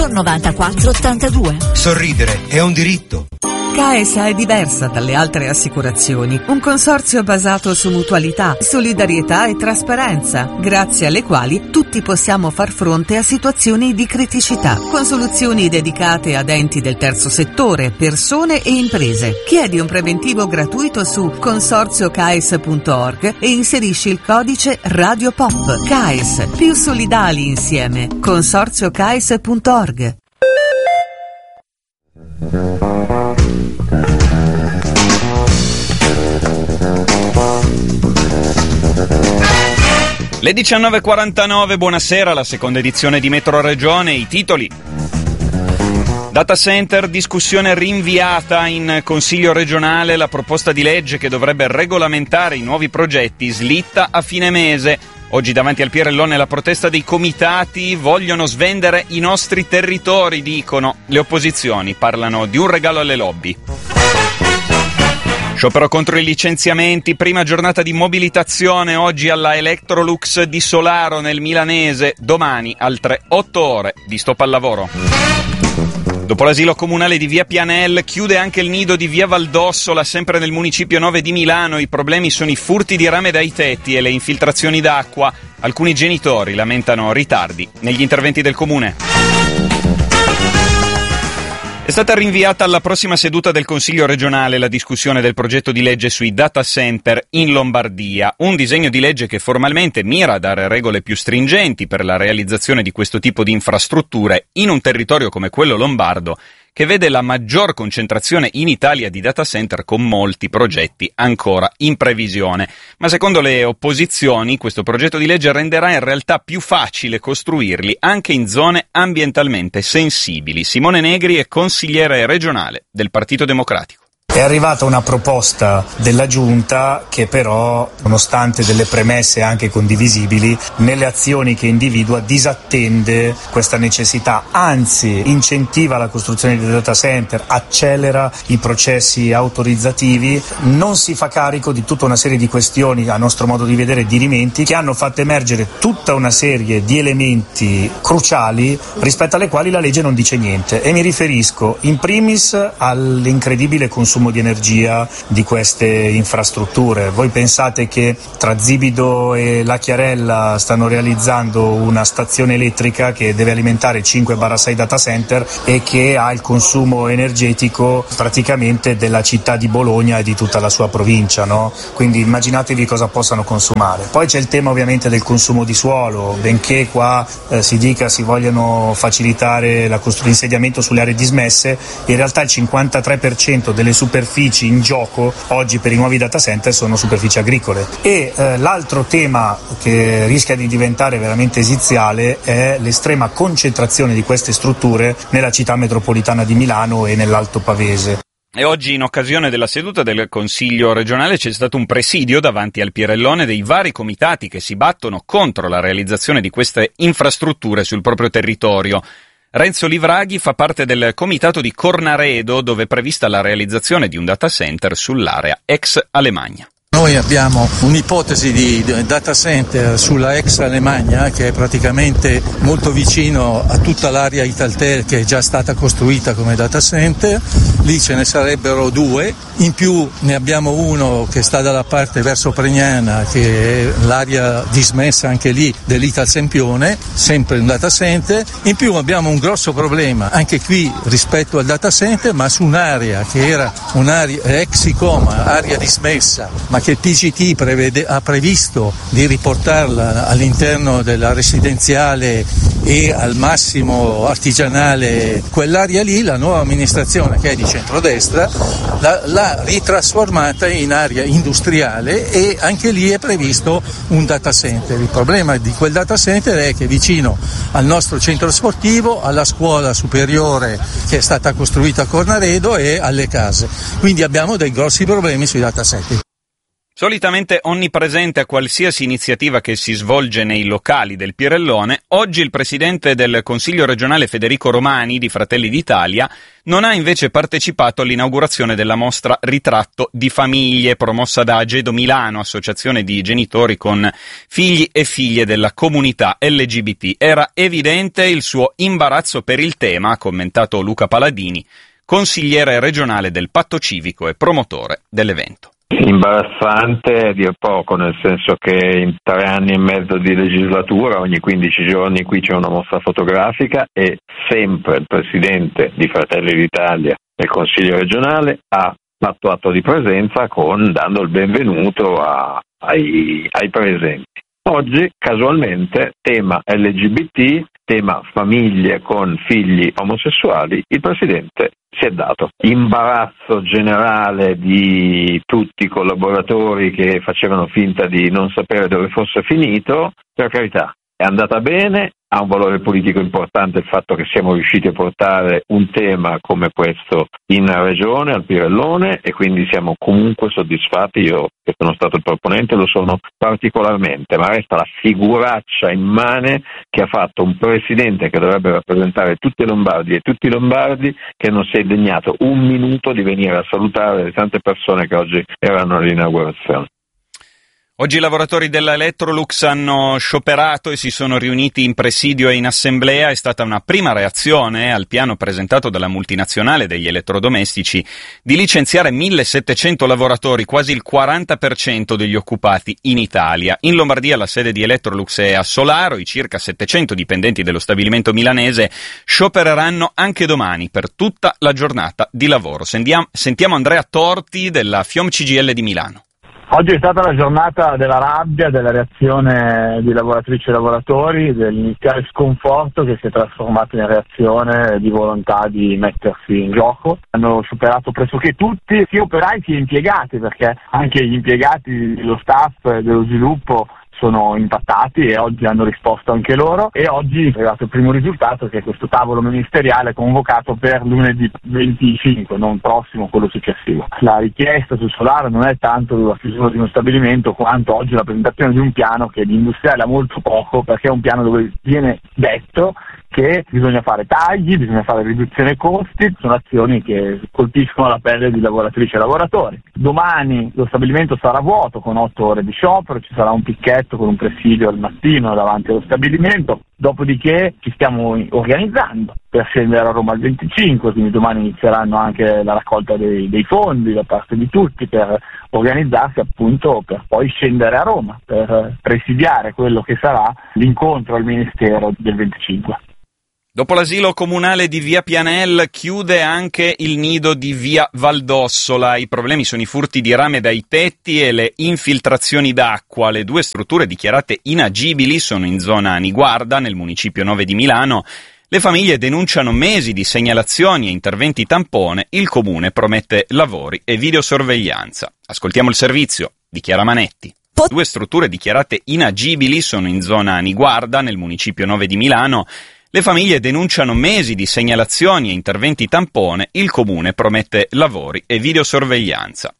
94 82. Sorridere è un diritto. CAES è diversa dalle altre assicurazioni, un consorzio basato su mutualità, solidarietà e trasparenza, grazie alle quali tutti possiamo far fronte a situazioni di criticità, con soluzioni dedicate ad enti del terzo settore, persone e imprese. Chiedi un preventivo gratuito su consorziocaes.org e inserisci il codice Radio Pop. CAES, più solidali insieme. consorziocaes.org. Le 19.49, buonasera, la seconda edizione di Metro Regione, i titoli. Data center, discussione rinviata in Consiglio regionale, la proposta di legge che dovrebbe regolamentare i nuovi progetti slitta a fine mese. Oggi davanti al Pierellone la protesta dei comitati, vogliono svendere i nostri territori, dicono. Le opposizioni parlano di un regalo alle lobby. Sciopero contro i licenziamenti, prima giornata di mobilitazione oggi alla Electrolux di Solaro nel Milanese, domani altre 8 ore di stop al lavoro. Dopo l'asilo comunale di via Pianel, chiude anche il nido di via Valdossola, sempre nel municipio 9 di Milano. I problemi sono i furti di rame dai tetti e le infiltrazioni d'acqua. Alcuni genitori lamentano ritardi negli interventi del comune. È stata rinviata alla prossima seduta del Consiglio regionale la discussione del progetto di legge sui data center in Lombardia, un disegno di legge che formalmente mira a dare regole più stringenti per la realizzazione di questo tipo di infrastrutture in un territorio come quello lombardo, che vede la maggior concentrazione in Italia di data center con molti progetti ancora in previsione. Ma secondo le opposizioni questo progetto di legge renderà in realtà più facile costruirli anche in zone ambientalmente sensibili. Simone Negri è consigliere regionale del Partito Democratico. È arrivata una proposta della Giunta che però, nonostante delle premesse anche condivisibili, nelle azioni che individua disattende questa necessità, anzi incentiva la costruzione di data center, accelera i processi autorizzativi, non si fa carico di tutta una serie di questioni, a nostro modo di vedere, dirimenti, che hanno fatto emergere tutta una serie di elementi cruciali rispetto alle quali la legge non dice niente, e mi riferisco in primis all'incredibile consumo di energia di queste infrastrutture. Voi pensate che tra Zibido e La Chiarella stanno realizzando una stazione elettrica che deve alimentare 5-6 data center e che ha il consumo energetico praticamente della città di Bologna e di tutta la sua provincia, no? Quindi immaginatevi cosa possano consumare. Poi c'è il tema ovviamente del consumo di suolo, benché qua si dica si vogliono facilitare l'insediamento sulle aree dismesse, in realtà il 53% delle superfici in gioco oggi per i nuovi data center sono superfici agricole. E l'altro tema che rischia di diventare veramente esiziale è l'estrema concentrazione di queste strutture nella città metropolitana di Milano e nell'Alto Pavese. E oggi, in occasione della seduta del Consiglio regionale, c'è stato un presidio davanti al Pierellone dei vari comitati che si battono contro la realizzazione di queste infrastrutture sul proprio territorio. Renzo Livraghi fa parte del comitato di Cornaredo, dove è prevista la realizzazione di un data center sull'area ex Alemagna. Noi abbiamo un'ipotesi di data center sulla ex Alemagna che è praticamente molto vicino a tutta l'area Italtel che è già stata costruita come data center. Lì ce ne sarebbero 2, in più ne abbiamo uno che sta dalla parte verso Pregnana, che è l'area dismessa anche lì dell'Ital Sempione, sempre un data center. In più abbiamo un grosso problema anche qui rispetto al data center, ma su un'area che era un'area ex Icoma, area dismessa, ma che il PGT ha previsto di riportarla all'interno della residenziale e al massimo artigianale. Quell'area lì la nuova amministrazione, che è di centrodestra, l'ha ritrasformata in area industriale e anche lì è previsto un data center. Il problema di quel data center è che è vicino al nostro centro sportivo, alla scuola superiore che è stata costruita a Cornaredo e alle case, quindi abbiamo dei grossi problemi sui data center. Solitamente onnipresente a qualsiasi iniziativa che si svolge nei locali del Pirellone, oggi il presidente del Consiglio regionale Federico Romani di Fratelli d'Italia non ha invece partecipato all'inaugurazione della mostra Ritratto di famiglie promossa da Agedo Milano, associazione di genitori con figli e figlie della comunità LGBT. Era evidente il suo imbarazzo per il tema, ha commentato Luca Paladini, consigliere regionale del Patto Civico e promotore dell'evento. Imbarazzante dir poco, nel senso che in 3 anni e mezzo di legislatura ogni 15 giorni qui c'è una mostra fotografica e sempre il presidente di Fratelli d'Italia del Consiglio regionale ha fatto atto di presenza dando il benvenuto ai presenti. Oggi, casualmente, tema LGBT, tema famiglie con figli omosessuali, il Presidente si è dato. Imbarazzo generale di tutti i collaboratori che facevano finta di non sapere dove fosse finito, per carità. È andata bene, ha un valore politico importante il fatto che siamo riusciti a portare un tema come questo in regione, al Pirellone, e quindi siamo comunque soddisfatti. Io, che sono stato il proponente, lo sono particolarmente, ma resta la figuraccia immane che ha fatto un presidente che dovrebbe rappresentare tutti i lombardi e tutti i lombardi, che non si è degnato un minuto di venire a salutare le tante persone che oggi erano all'inaugurazione. Oggi i lavoratori della Electrolux hanno scioperato e si sono riuniti in presidio e in assemblea. È stata una prima reazione al piano presentato dalla multinazionale degli elettrodomestici di licenziare 1.700 lavoratori, quasi il 40% degli occupati in Italia. In Lombardia la sede di Electrolux è a Solaro, i circa 700 dipendenti dello stabilimento milanese sciopereranno anche domani per tutta la giornata di lavoro. Sentiamo Andrea Torti della FIOM CGIL di Milano. Oggi è stata la giornata della rabbia, della reazione di lavoratrici e lavoratori, dell'iniziale sconforto che si è trasformato in reazione di volontà di mettersi in gioco. Hanno superato pressoché tutti, sia operai sia impiegati, perché anche gli impiegati, lo staff dello sviluppo sono impattati e oggi hanno risposto anche loro, e oggi è arrivato il primo risultato, che è questo tavolo ministeriale convocato per lunedì 25, non prossimo, quello successivo. La richiesta sul solare non è tanto la chiusura di uno stabilimento quanto oggi la presentazione di un piano che di industriale ha molto poco, perché è un piano dove viene detto che bisogna fare tagli, bisogna fare riduzione costi, sono azioni che colpiscono la pelle di lavoratrici e lavoratori. Domani lo stabilimento sarà vuoto con 8 ore di sciopero, ci sarà un picchetto con un presidio al mattino davanti allo stabilimento, dopodiché ci stiamo organizzando per scendere a Roma il 25, quindi domani inizieranno anche la raccolta dei fondi da parte di tutti per organizzarsi appunto per poi scendere a Roma, per presidiare quello che sarà l'incontro al Ministero del 25. Dopo l'asilo comunale di via Pianel chiude anche il nido di via Valdossola. I problemi sono i furti di rame dai tetti e le infiltrazioni d'acqua. Le 2 strutture dichiarate inagibili sono in zona Niguarda, nel municipio 9 di Milano. Le famiglie denunciano mesi di segnalazioni e interventi tampone. Il comune promette lavori e videosorveglianza. Ascoltiamo il servizio di Chiara Manetti. 2 strutture dichiarate inagibili sono in zona Niguarda, nel municipio 9 di Milano. Le famiglie denunciano mesi di segnalazioni e interventi tampone, il comune promette lavori e videosorveglianza.